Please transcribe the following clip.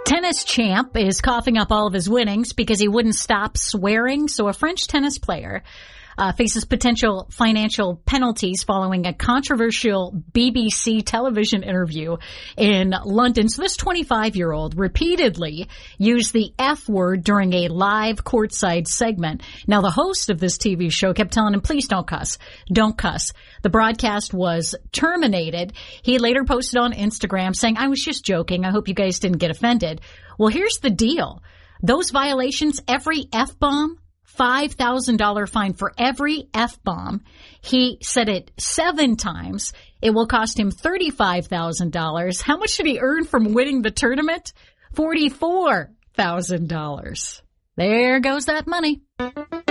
Tennis champ is coughing up all of his winnings because he wouldn't stop swearing. So a French tennis player faces potential financial penalties following a controversial BBC television interview in London. So this 25-year-old repeatedly used the F word during a live courtside segment. Now, the host of this TV show kept telling him, please don't cuss. Don't cuss. The broadcast was terminated. He later posted on Instagram saying, I was just joking. I hope you guys didn't get offended. Well, here's the deal. Those violations, every F-bomb, $5,000 fine for every F-bomb. He said it 7 times. It will cost him $35,000. How much did he earn from winning the tournament? $44,000. There goes that money.